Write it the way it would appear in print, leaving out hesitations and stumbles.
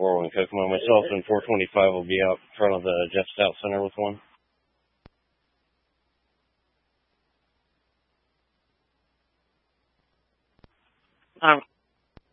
401 Kokomo. Myself and 425 will be out in front of the Jeff Stout Center with one. Um,